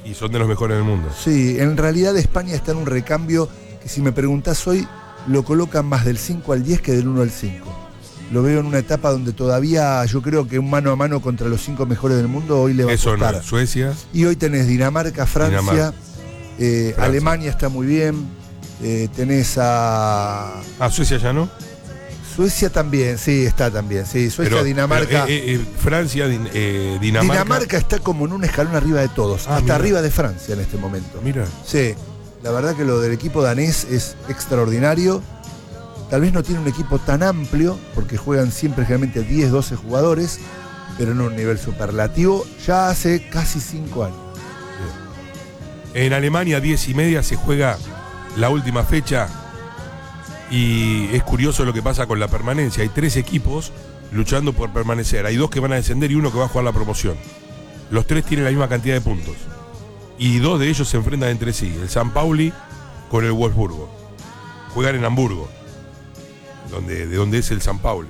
Y son de los mejores del mundo. Sí, en realidad España está en un recambio que, si me preguntás hoy, lo colocan más del 5 al 10 que del 1 al 5. Lo veo en una etapa donde todavía yo creo que un mano a mano contra los 5 mejores del mundo hoy le va a costar. Eso, Suecia. Y hoy tenés Dinamarca, Francia, Francia. Alemania está muy bien, tenés a... Suecia ya no. Suecia también, sí, está también. Sí, Suecia, Dinamarca. Francia, Dinamarca. Dinamarca está como en un escalón arriba de todos, hasta mira. arriba de Francia en este momento. Mira. Sí, la verdad que lo del equipo danés es extraordinario. Tal vez no tiene un equipo tan amplio, porque juegan siempre generalmente 10, 12 jugadores, pero en un nivel superlativo ya hace casi 5 años. En Alemania, 10:30 se juega la última fecha. Y es curioso lo que pasa con la permanencia. Hay 3 equipos luchando por permanecer. Hay 2 que van a descender y 1 que va a jugar la promoción. Los 3 tienen la misma cantidad de puntos. Y 2 de ellos se enfrentan entre sí. El San Pauli con el Wolfsburgo. Juegan en Hamburgo, de donde es el San Pauli.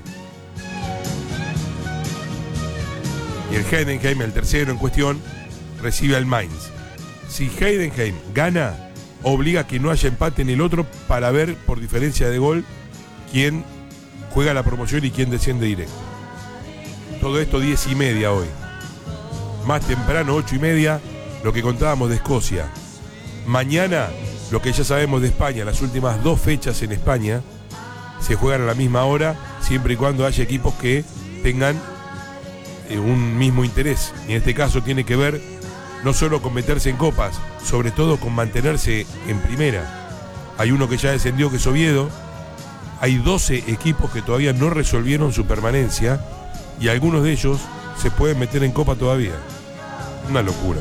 Y el Heidenheim, el tercero en cuestión, recibe al Mainz. Si Heidenheim gana, obliga a que no haya empate en el otro para ver por diferencia de gol quién juega la promoción y quién desciende directo. Todo esto 10:30 hoy. Más temprano, 8:30, lo que contábamos de Escocia. Mañana, lo que ya sabemos de España, las últimas 2 fechas en España se juegan a la misma hora, siempre y cuando haya equipos que tengan un mismo interés. Y en este caso tiene que ver no solo con meterse en copas, sobre todo con mantenerse en primera. Hay uno que ya descendió, que es Oviedo. Hay 12 equipos que todavía no resolvieron su permanencia y algunos de ellos se pueden meter en copa todavía. Una locura.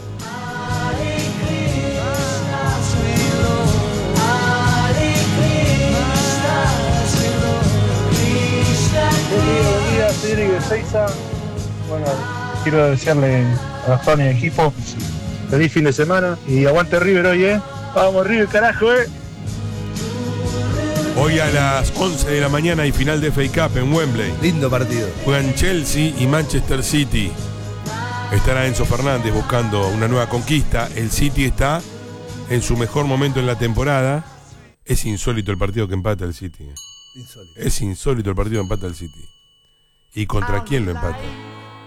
Buen día, Cedric de Seiza. Bueno, quiero desearle a Gastón y al equipo feliz fin de semana y aguante River hoy, Vamos River, carajo, Hoy a las 11 de la mañana hay final de FA Cup en Wembley. Lindo partido. Juegan Chelsea y Manchester City. Estará Enzo Fernández buscando una nueva conquista. El City está en su mejor momento en la temporada. Es insólito el partido que empata el City. Insólito. Es insólito el partido que empata el City. ¿Y contra quién lo empata?